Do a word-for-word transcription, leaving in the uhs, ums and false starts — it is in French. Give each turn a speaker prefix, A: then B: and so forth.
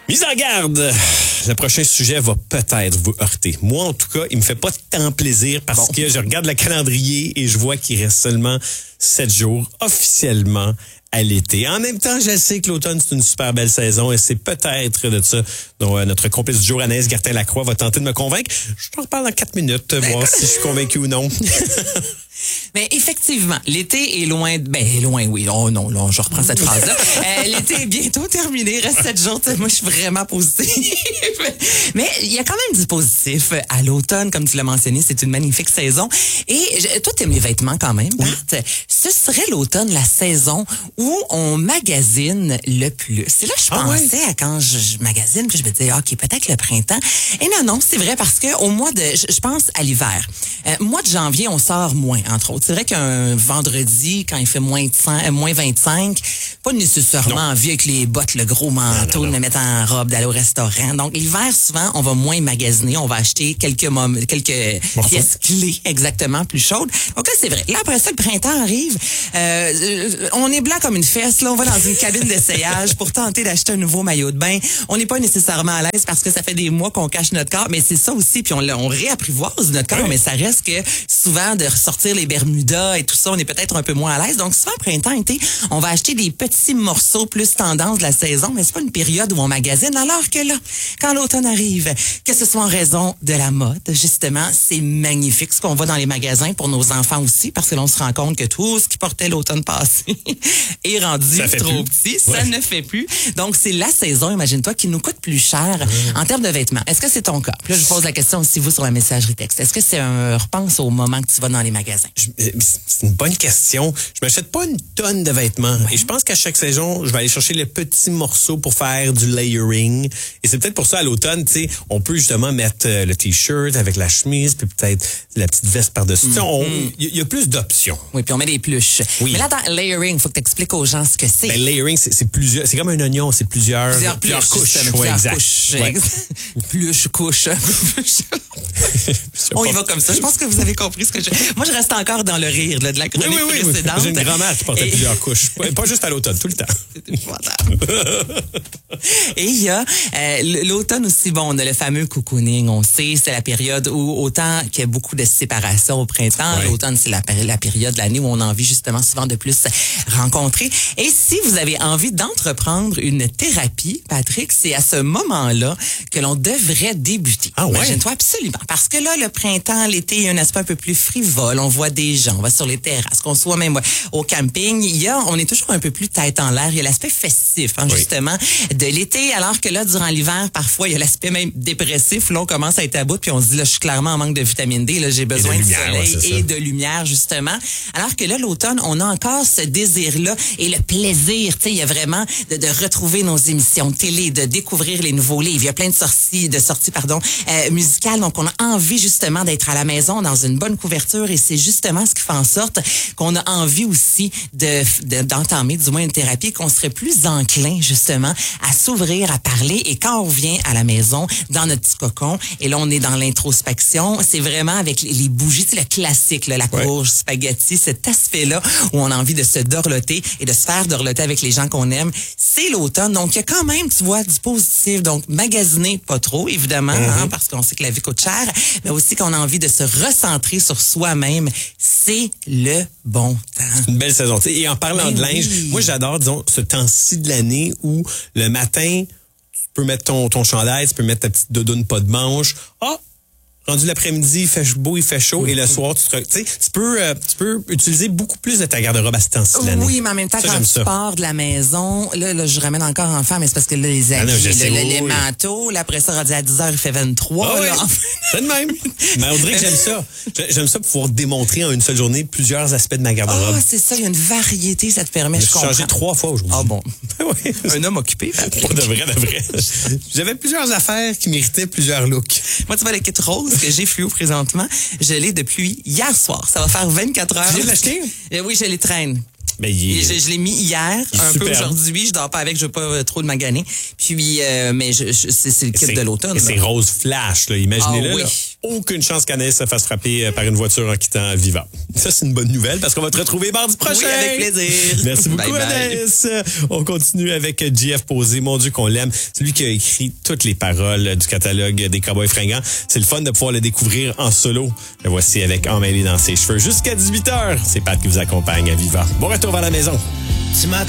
A: Mise en garde, le prochain sujet va peut-être vous heurter. Moi, en tout cas, il me fait pas tant plaisir parce bon. que je regarde le calendrier et je vois qu'il reste seulement sept jours officiellement à l'été. En même temps, je sais que l'automne, c'est une super belle saison et c'est peut-être de ça dont euh, notre complice du jour, Anaïs Gertin-Lacroix, va tenter de me convaincre. Je t'en reparle dans quatre minutes, ben, voir si je suis convaincu ou non.
B: Mais effectivement, l'été est loin, de, ben loin, oui. Oh non, là, je reprends cette phrase-là. Euh, l'été est bientôt terminé, il reste sept jours. Moi, je suis vraiment positive. Mais il y a quand même du positif à l'automne, comme tu l'as mentionné, c'est une magnifique saison. Et je, toi, t'aimes les vêtements quand même, Bart. Oui. Ce serait l'automne, la saison où on magasine le plus. C'est là que je ah, pensais oui. à quand je, je magasine, puis je me disais, ok, peut-être le printemps. Et non, non, c'est vrai parce que au mois de, je, je pense à l'hiver. Euh, mois de janvier, on sort moins. Entre autres. C'est vrai qu'un vendredi, quand il fait moins, de moins vingt-cinq, pas nécessairement non. envie avec les bottes, le gros manteau, de me mettre en robe, d'aller au restaurant. Donc, l'hiver, souvent, on va moins magasiner. On va acheter quelques moments, quelques Morceau. pièces clés, exactement, plus chaudes. Donc là, c'est vrai. Là, après ça, le printemps arrive. Euh, on est blanc comme une fesse. Là, on va dans une cabine d'essayage pour tenter d'acheter un nouveau maillot de bain. On n'est pas nécessairement à l'aise parce que ça fait des mois qu'on cache notre corps. Mais c'est ça aussi. Puis on, on réapprivoise notre corps. Oui. Mais ça reste que souvent, de ressortir les Bermuda et tout ça, on est peut-être un peu moins à l'aise. Donc, souvent, printemps, été, on va acheter des petits morceaux plus tendance de la saison, mais c'est pas une période où on magasine. Alors que là, quand l'automne arrive, que ce soit en raison de la mode, justement, c'est magnifique ce qu'on voit dans les magasins pour nos enfants aussi, parce que l'on se rend compte que tout ce qui portait l'automne passé est rendu trop plus. petit. Ça ouais. ne fait plus. Donc, c'est la saison, imagine-toi, qui nous coûte plus cher mmh. en termes de vêtements. Est-ce que c'est ton cas? Puis là, je vous pose la question aussi, vous, sur la messagerie texte. Est-ce que c'est un repense au moment que tu vas dans les magasins?
A: Je, c'est une bonne question. Je m'achète pas une tonne de vêtements. Ouais. Et je pense qu'à chaque saison, je vais aller chercher les petits morceaux pour faire du layering. Et c'est peut-être pour ça, à l'automne, tu sais, on peut justement mettre le t-shirt avec la chemise, puis peut-être la petite veste par-dessus. Mm-hmm. Il y, y a plus d'options.
B: Oui, puis on met des pluches. Oui. Mais là, dans layering, il faut que tu expliques aux gens ce que c'est.
A: Ben, layering, c'est, c'est plusieurs, c'est comme un oignon, c'est plusieurs,
B: plusieurs,
A: plusieurs
B: pluches,
A: couches.
B: Plusieurs
A: ouais, exact.
B: couches.
A: Ouais.
B: Pluche, couche. On y va comme ça. Je pense que vous avez compris ce que je... Moi, je reste encore dans le rire là, de la chronique
A: oui, oui, oui,
B: précédente.
A: Oui. J'ai une grand-mère qui portait Et... plusieurs couches. Pas juste à l'automne, tout le temps.
B: C'est épouvantable. Et il y a euh, l'automne aussi, bon, on a le fameux cocooning. On sait, c'est la période où, autant qu'il y a beaucoup de séparation au printemps, ouais. l'automne, c'est la, la période de l'année où on a envie justement souvent de plus rencontrer. Et si vous avez envie d'entreprendre une thérapie, Patrick, c'est à ce moment-là que l'on devrait débuter.
A: Ah ouais?
B: Imagine-toi, absolument. Parce que là, le printemps, l'été, il y a un aspect un peu plus frivole. On voit des gens, on va sur les terrasses, qu'on soit même au camping. Il y a, on est toujours un peu plus tête en l'air. Il y a l'aspect festif, hein, oui. justement, de l'été. Alors que là, durant l'hiver, parfois, il y a l'aspect même dépressif. Là, on commence à être à bout, puis on se dit, là, je suis clairement en manque de vitamine D. Là, j'ai besoin de, lumière, de soleil ouais, et de lumière, justement. Alors que là, l'automne, on a encore ce désir-là et le plaisir. Tu sais, il y a vraiment de, de retrouver nos émissions de télé, de découvrir les nouveaux livres. Il y a plein de sorties, de sorties, pardon, euh, musicales. Donc, on a envie, justement, d'être à la maison dans une bonne couverture et c'est justement ce qui fait en sorte qu'on a envie aussi de, de d'entamer du moins une thérapie, qu'on serait plus enclin justement à s'ouvrir, à parler. Et quand on vient à la maison, dans notre petit cocon, et là on est dans l'introspection, c'est vraiment avec les, les bougies, c'est le classique, là, la ouais. courge, spaghetti, cet aspect-là où on a envie de se dorloter et de se faire dorloter avec les gens qu'on aime. C'est l'automne, donc il y a quand même, tu vois, du positif. Donc magasiner pas trop, évidemment, mm-hmm. hein, parce qu'on sait que la vie coûte cher, mais aussi qu'on a envie de se recentrer sur soi-même. C'est le bon temps.
A: C'est une belle saison. T'sais, et en parlant ben de linge, oui. moi j'adore, disons, ce temps-ci de l'année où le matin, tu peux mettre ton, ton chandail, tu peux mettre ta petite doudoune pas de manche. Ah! Rendu l'après-midi, il fait beau, il fait chaud, mm-hmm. et le soir, tu, te, tu, sais, tu peux, euh, tu peux utiliser beaucoup plus de ta garde-robe à ce temps-ci de l'année.
B: Oui, mais en même temps, ça, quand tu ça. pars de la maison, là, là, je ramène encore enfant, mais c'est parce que là, les habits, ah le, le, les oui. manteaux, là, après ça, rendu à dix heures, il fait vingt-trois.
A: Ah, là, oui. C'est de même. Mais on dirait que j'aime ça. J'aime ça pour pouvoir démontrer en une seule journée plusieurs aspects de ma garde-robe.
B: Ah, c'est ça, il y a une variété, ça te permet, je, je comprends.
A: J'ai changé trois fois aujourd'hui.
B: Ah bon.
A: oui.
B: Un homme occupé, Patrick.
A: Pas de vrai, de vrai. J'avais plusieurs affaires qui méritaient plusieurs looks.
B: Moi, tu vois, le kit rose que j'ai fluo présent. Je l'ai depuis hier soir. Ça va faire vingt-quatre heures.
A: Tu viens de l'acheter?
B: Euh, oui, je les traîne.
A: Ben, il...
B: je, je l'ai mis hier, un super. peu aujourd'hui. Je dors pas avec, je veux pas euh, trop le maganer. Puis, euh, mais je, je, c'est, c'est le kit
A: c'est,
B: de l'automne.
A: Et c'est rose flash, là. Imaginez-le.
B: Ah, oui.
A: Là. aucune chance qu'Anaïs se fasse frapper par une voiture en quittant Viva. Ça, c'est une bonne nouvelle parce qu'on va te retrouver mardi prochain.
B: Oui, avec plaisir.
A: Merci beaucoup,
B: Bye bye.
A: Anaïs. On continue avec J F Posé. Mon Dieu qu'on l'aime. C'est lui qui a écrit toutes les paroles du catalogue des Cowboys fringants. C'est le fun de pouvoir le découvrir en solo. Le voici avec Emmêlé dans ses cheveux. Jusqu'à dix-huit heures, c'est Pat qui vous accompagne à Viva. Bon retour vers la maison.
C: Tu m'as